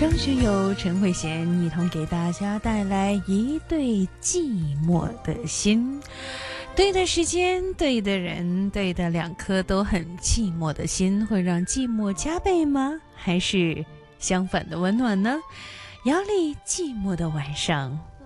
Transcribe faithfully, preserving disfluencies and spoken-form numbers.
张学友、陈慧娴一同给大家带来一对寂寞的心。对的时间，对的人，对的两颗都很寂寞的心，会让寂寞加倍吗？还是相反的温暖呢？姚丽寂寞的晚上。